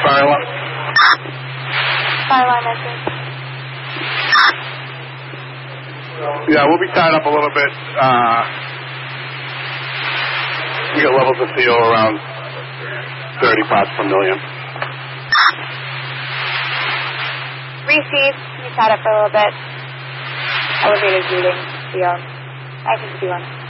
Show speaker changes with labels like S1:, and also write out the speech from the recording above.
S1: fire alarm?
S2: Fire alarm message.
S1: Yeah, we'll be tied up a little bit. We got levels of CO around 30 parts per million.
S2: Receive. You tied up for a little bit. Elevator's reading. CO. I think 51.